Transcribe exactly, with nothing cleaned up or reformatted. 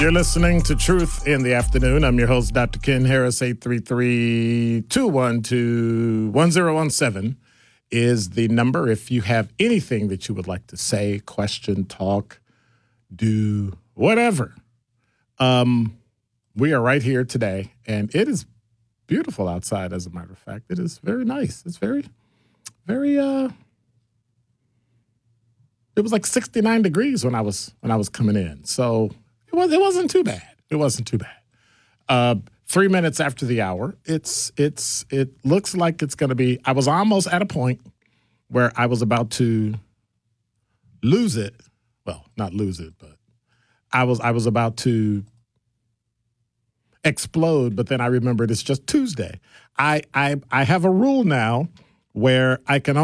You're listening to Truth in the Afternoon. I'm your host, Doctor Ken Harris. eight three three, two one two, one zero one seven is the number. If you have anything that you would like to say, question, talk, do, whatever. Um, we are right here today, and it is beautiful outside, as a matter of fact. It is very nice. It's very, very, uh, it was like sixty-nine degrees when I was when I was coming in. So it was it wasn't too bad. It wasn't too bad. Uh, three minutes after the hour, it's it's it looks like it's going to be. I was almost at a point where I was about to lose it. Well, not lose it, but I was I was about to explode. But then I remembered it's just Tuesday. I I I have a rule now where I can